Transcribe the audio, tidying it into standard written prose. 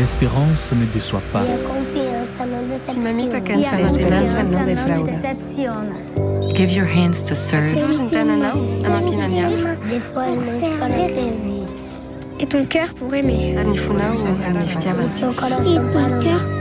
l'espérance ne déçoit pas. Si mamita can fa l'esperanza no defrauda. Give your hands to serve. Et ton cœur pour aimer. Et ton cœur